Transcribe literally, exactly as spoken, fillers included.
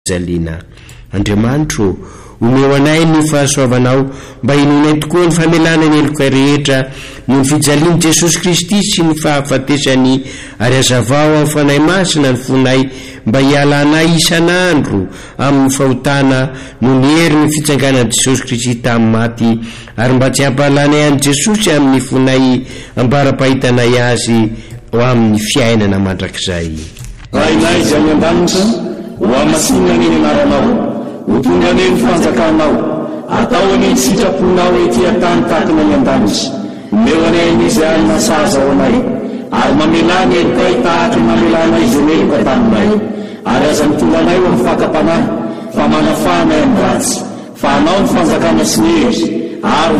fijaliana. Andriamanitro, omeo anay ny fahasoavanao mba hinonay tokoa ny famelana ny eloka rehetra noho ny fijaliany Jesosy Kristy sy ny fahafatesany, ary azavao amin'ny fanahy masina ny fonay mba hiala anay isan'andro amin'ny fahotana noho ny hery ny fitsanganan'i Jesosy Kristy tamin'ny maty, ary mba tsy hampahalanay an'i Jesosy amin'ny fonay ambara-pahitanay azy ho amin'ny fiainana mandrakizay. Rainay izay any an-danitra ho amasinana ny anaranao, ho tonga ny fanjakanao, atao any sitraponao ety an-tany tahaka ny an-danitra. Omeo anay izay any masaza ao anay, ary mamelany elokay tahaka ny mamelana izy meloka taminay, ary aza mitonga anay ho amin'ny fakapanahy, fa manafanay amin'ny ratsy, fa anao ny fanjakana sy ny hery, ary